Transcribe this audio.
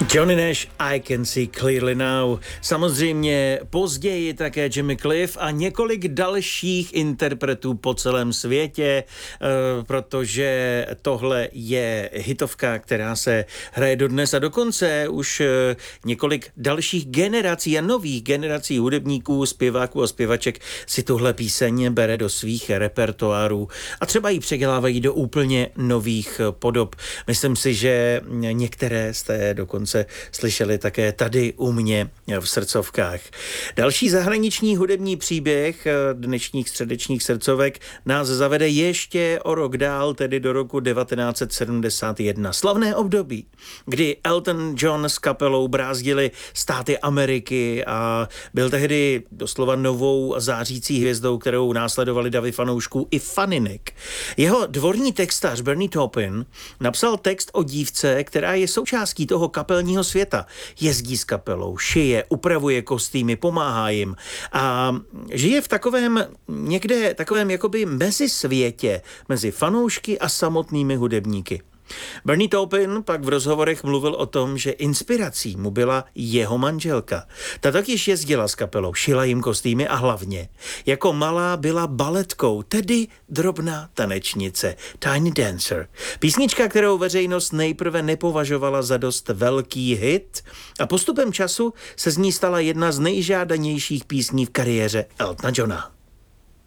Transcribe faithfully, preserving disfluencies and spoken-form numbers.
Johnny Nash, I Can See Clearly Now. Samozřejmě později také Jimmy Cliff a několik dalších interpretů po celém světě, protože tohle je hitovka, která se hraje dodnes a dokonce už několik dalších generací a nových generací hudebníků, zpěváků a zpěvaček si tuhle píseň bere do svých repertoárů a třeba ji předělávají do úplně nových podob. Myslím si, že některé jste dokonce slyšeli také tady u mě v srdcovkách. Další zahraniční hudební příběh dnešních středečních srdcovek nás zavede ještě o rok dál, tedy do roku devatenáct set sedmdesát jedna. Slavné období, kdy Elton John s kapelou brázdili státy Ameriky a byl tehdy doslova novou zářící hvězdou, kterou následovali davy fanoušků i faninek. Jeho dvorní textař Bernie Taupin napsal text o dívce, která je součástí toho kapelního světa. Jezdí s kapelou, šije, upravuje kostýmy, pomáhá jim a žije v takovém někde takovém jakoby mezisvětě mezi fanoušky a samotnými hudebníky. Bernie Taupin pak v rozhovorech mluvil o tom, že inspirací mu byla jeho manželka. Ta takyž jezdila s kapelou, šila jim kostýmy a hlavně jako malá byla baletkou, tedy drobná tanečnice, Tiny Dancer. Písnička, kterou veřejnost nejprve nepovažovala za dost velký hit a postupem času se z ní stala jedna z nejžádanějších písní v kariéře Eltona Johna.